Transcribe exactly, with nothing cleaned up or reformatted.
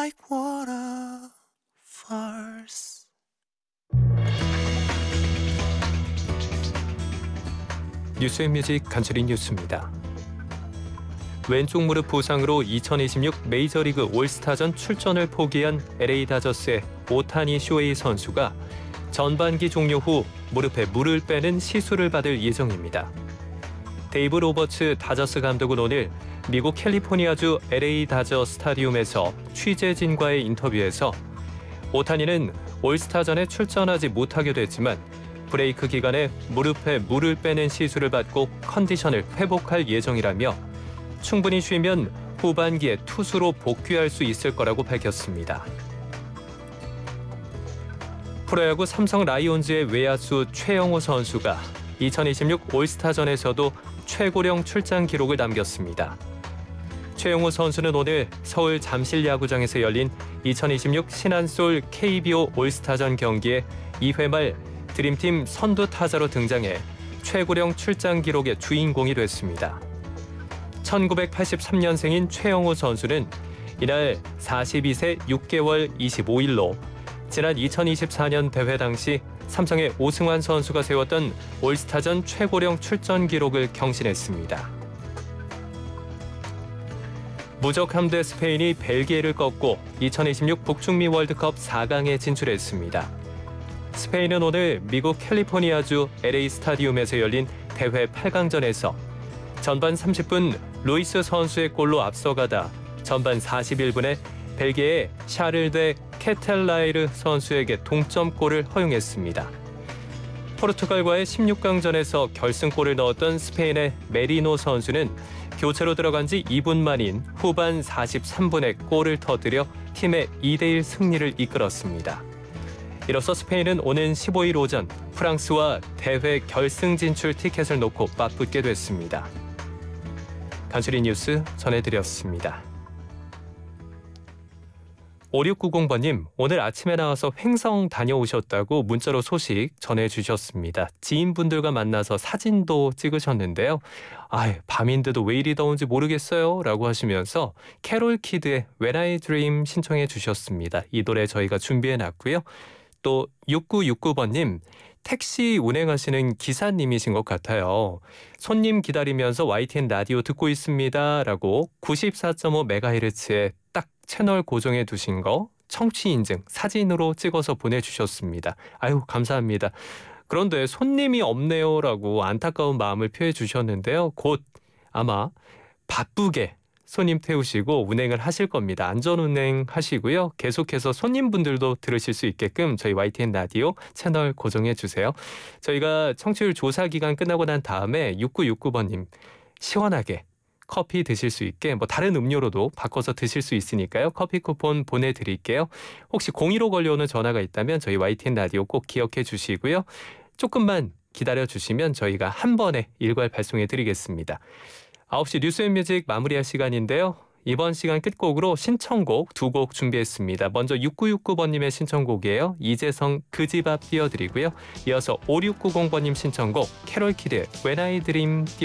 like waterfalls. 뉴스앤뮤직 간추린 뉴스입니다. 왼쪽 무릎 부상으로 이천이십육 메이저리그 올스타전 출전을 포기한 엘에이 다저스의 오타니 쇼헤이 선수가 전반기 종료 후 무릎에 물을 빼는 시술을 받을 예정입니다. 데이브 로버츠 다저스 감독은 오늘 미국 캘리포니아주 엘에이 다저 스타디움에서 취재진과의 인터뷰에서 오타니는 올스타전에 출전하지 못하게 됐지만 브레이크 기간에 무릎에 물을 빼는 시술을 받고 컨디션을 회복할 예정이라며 충분히 쉬면 후반기에 투수로 복귀할 수 있을 거라고 밝혔습니다. 프로야구 삼성 라이온즈의 외야수 최영호 선수가 이천이십육 올스타전에서도 최고령 출장 기록을 남겼습니다. 최영호 선수는 오늘 서울 잠실야구장에서 열린 이천이십육 신한솔 케이비오 올스타전 경기에 이 회 말 드림팀 선두 타자로 등장해 최고령 출장 기록의 주인공이 됐습니다. 천구백팔십삼 년생인 최영호 선수는 이날 사십이 세 육 개월 이십오 일로 지난 이천이십사 년 대회 당시 삼성의 오승환 선수가 세웠던 올스타전 최고령 출전 기록을 경신했습니다. 무적 함대 스페인이 벨기에를 꺾고 이천이십육 북중미 월드컵 사 강에 진출했습니다. 스페인은 오늘 미국 캘리포니아주 엘에이 스타디움에서 열린 대회 팔 강전에서 전반 삼십 분 루이스 선수의 골로 앞서가다 전반 사십일 분에 벨기에의 샤를 데 케텔라이르 선수에게 동점골을 허용했습니다. 포르투갈과의 십육 강전에서 결승골을 넣었던 스페인의 메리노 선수는 교체로 들어간 지 이 분 만인 후반 사십삼 분에 골을 터뜨려 팀의 이 대 일 승리를 이끌었습니다. 이로써 스페인은 오는 십오 일 오전 프랑스와 대회 결승 진출 티켓을 놓고 맞붙게 됐습니다. 간추린 뉴스 전해드렸습니다. 오육구공 번님, 오늘 아침에 나와서 횡성 다녀오셨다고 문자로 소식 전해주셨습니다. 지인분들과 만나서 사진도 찍으셨는데요. 아유, 밤인데도 왜 이리 더운지 모르겠어요 라고 하시면서 캐롤 키드의 When I Dream 신청해 주셨습니다. 이 노래 저희가 준비해놨고요. 또 육구육구 번님, 택시 운행하시는 기사님이신 것 같아요. 손님 기다리면서 와이티엔 라디오 듣고 있습니다 라고 구십사 점 오 메가헤르츠에 딱 채널 고정해 두신 거 청취 인증 사진으로 찍어서 보내주셨습니다. 아유, 감사합니다. 그런데 손님이 없네요 라고 안타까운 마음을 표해 주셨는데요. 곧 아마 바쁘게 손님 태우시고 운행을 하실 겁니다. 안전운행 하시고요. 계속해서 손님분들도 들으실 수 있게끔 저희 와이티엔 라디오 채널 고정해 주세요. 저희가 청취율 조사 기간 끝나고 난 다음에 육구육구 번님 시원하게 커피 드실 수 있게 뭐 다른 음료로도 바꿔서 드실 수 있으니까요. 커피 쿠폰 보내드릴게요. 혹시 공이로 걸려오는 전화가 있다면 저희 와이티엔 라디오 꼭 기억해 주시고요. 조금만 기다려주시면 저희가 한 번에 일괄 발송해 드리겠습니다. 아홉 시 뉴스앤뮤직 마무리할 시간인데요. 이번 시간 끝곡으로 신청곡 두 곡 준비했습니다. 먼저 육구육구 번님의 신청곡이에요. 이재성 그 집 앞 띄워드리고요. 이어서 오육구공 번님 신청곡 캐롤 키드의 When I Dream